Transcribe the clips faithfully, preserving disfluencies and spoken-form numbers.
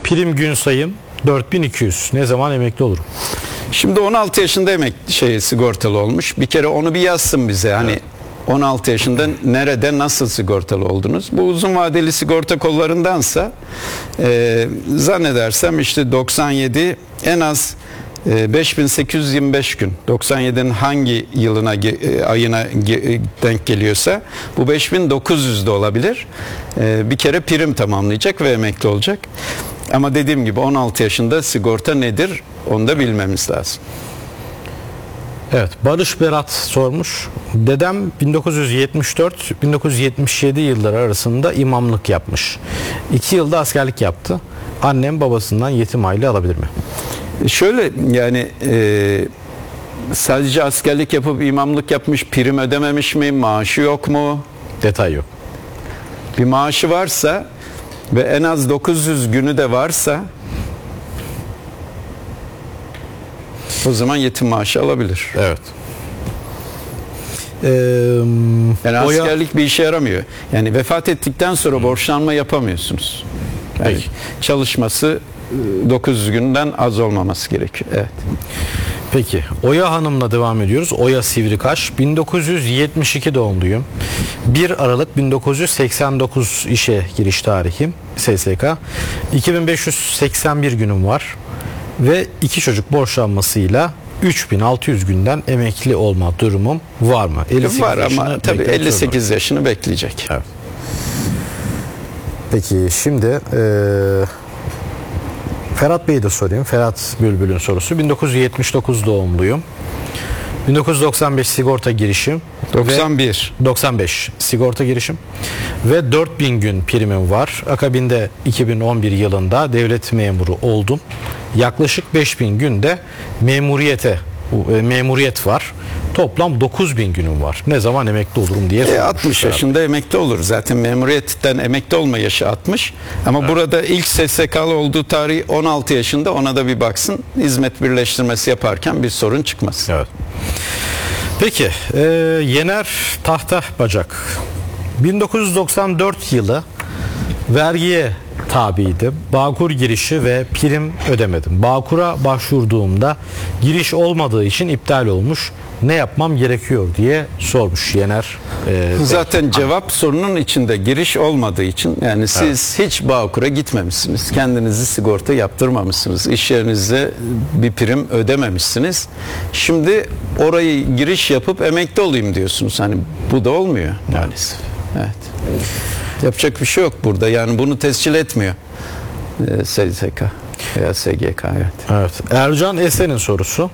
Prim gün sayım dört bin iki yüz. Ne zaman emekli olurum? Şimdi on altı yaşında emekli şey sigortalı olmuş. Bir kere onu bir yazsın bize. Hani evet. on altı yaşında nerede nasıl sigortalı oldunuz? Bu uzun vadeli sigorta kollarındansa e, zannedersem işte doksan yedi en az e, beş bin sekiz yüz yirmi beş gün. doksan yedinin hangi yılına e, ayına e, denk geliyorsa bu beş bin dokuz yüz de olabilir. E, bir kere prim tamamlayacak ve emekli olacak. Ama dediğim gibi on altı yaşında sigorta nedir onu da bilmemiz lazım. Evet, Barış Berat sormuş. Dedem bin dokuz yüz yetmiş dört bin dokuz yüz yetmiş yedi yılları arasında imamlık yapmış. iki yılda askerlik yaptı. Annem babasından yetim aile alabilir mi? Şöyle yani e, sadece askerlik yapıp imamlık yapmış, prim ödememiş mi, maaşı yok mu? Detay yok. Bir maaşı varsa ve en az dokuz yüz günü de varsa o zaman yetim maaşı alabilir. Evet. Ee, yani oya... askerlik bir işe yaramıyor. Yani vefat ettikten sonra borçlanma yapamıyorsunuz. Yani Peki. Çalışması dokuz yüz günden az olmaması gerekiyor. Evet. Peki. Oya Hanım'la devam ediyoruz. Oya Sivrikaş. bin dokuz yüz yetmiş iki doğumluyum. bir Aralık bin dokuz yüz seksen dokuz işe giriş tarihim. S S K. iki bin beş yüz seksen bir günüm var. Ve iki çocuk borçlanmasıyla üç bin altı yüz günden emekli olma durumum var mı? elli sekiz var ama tabii elli sekiz yaşını bekleyecek. Evet. Peki şimdi e, Ferhat Bey'i de sorayım. Ferhat Bülbül'ün sorusu. bin dokuz yüz yetmiş dokuz doğumluyum. bin dokuz yüz doksan beş sigorta girişim. doksan bir. doksan beş sigorta girişim. Ve dört bin gün primim var. Akabinde iki bin on bir yılında devlet memuru oldum. Yaklaşık beş bin günde memuriyete memuriyet var. Toplam dokuz bin günüm var. Ne zaman emekli olurum diye e, altmış yaşında emekli olur. Zaten memuriyetten emekli olma yaşı altmış. Ama evet. Burada ilk S S K'lı olduğu tarih on altı yaşında, ona da bir baksın. Hizmet birleştirmesi yaparken bir sorun çıkmasın. Evet. Peki, e, Yener Tahta Bacak. bin dokuz yüz doksan dört yılı vergiye tabiydi. Bağkur girişi ve prim ödemedim. Bağkur'a başvurduğumda giriş olmadığı için iptal olmuş. Ne yapmam gerekiyor diye sormuş Yener. Ee, Zaten cevap sorunun içinde, giriş olmadığı için. Yani siz evet. hiç Bağkur'a gitmemişsiniz. Kendinizi sigorta yaptırmamışsınız. İş yerinizde bir prim ödememişsiniz. Şimdi orayı giriş yapıp emekli olayım diyorsunuz. Hani bu da olmuyor maalesef. Evet. Yapacak bir şey yok burada. Yani bunu tescil etmiyor ee, S S K veya S G K. Evet. Evet. Ercan Esen'in sorusu.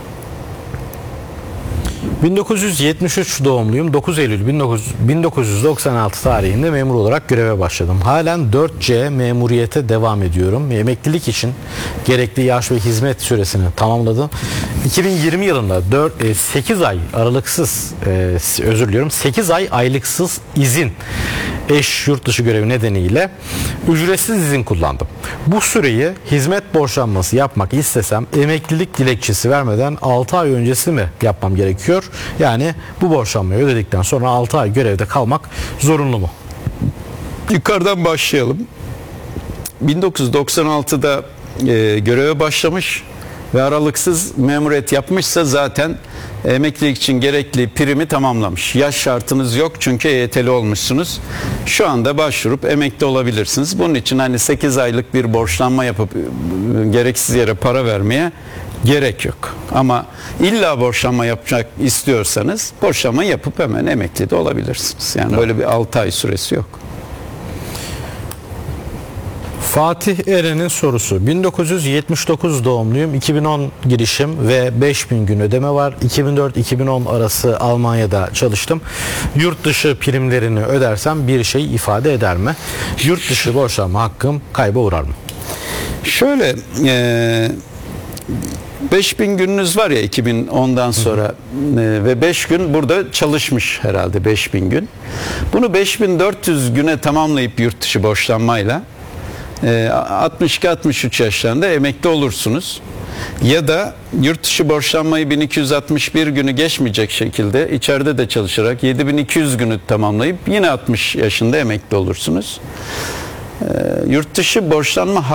bin dokuz yüz yetmiş üç doğumluyum. dokuz Eylül bin dokuz yüz doksan altı tarihinde memur olarak göreve başladım. Halen dört C memuriyete devam ediyorum. Emeklilik için gerekli yaş ve hizmet süresini tamamladım. iki bin yirmi yılında dört, sekiz ay aralıksız özür diliyorum sekiz ay aylıksız izin, eş yurt dışı görevi nedeniyle ücretsiz izin kullandım. Bu süreyi hizmet borçlanması yapmak istesem emeklilik dilekçesi vermeden altı ay öncesi mi yapmam gerekiyor? Yani bu borçlanmayı ödedikten sonra altı ay görevde kalmak zorunlu mu? Yukarıdan başlayalım. bin dokuz yüz doksan altıda e, göreve başlamış ve aralıksız memuriyet yapmışsa zaten emeklilik için gerekli primi tamamlamış. Yaş şartınız yok çünkü E Y T'li olmuşsunuz. Şu anda başvurup emekli olabilirsiniz. Bunun için hani sekiz aylık bir borçlanma yapıp gereksiz yere para vermeye gerek yok. Ama illa borçlanma yapacak istiyorsanız borçlanma yapıp hemen emekli de olabilirsiniz. Yani böyle bir altı ay süresi yok. Fatih Eren'in sorusu. bin dokuz yüz yetmiş dokuz doğumluyum. iki bin on girişim ve beş bin gün ödeme var. iki bin dört iki bin on arası Almanya'da çalıştım. Yurt dışı primlerini ödersem bir şey ifade eder mi? Yurt dışı borçlanma hakkım kayba uğrar mı? Şöyle e, beş bin gününüz var ya iki bin ondan sonra e, ve beş gün burada çalışmış herhalde beş bin gün. Bunu beş bin dört yüz güne tamamlayıp yurt dışı borçlanmayla altmış iki altmış üç yaşlarında emekli olursunuz. Ya da yurt dışı borçlanmayı bin iki yüz altmış bir günü geçmeyecek şekilde içeride de çalışarak yedi bin iki yüz günü tamamlayıp yine altmış yaşında emekli olursunuz. Yurt dışı borçlanma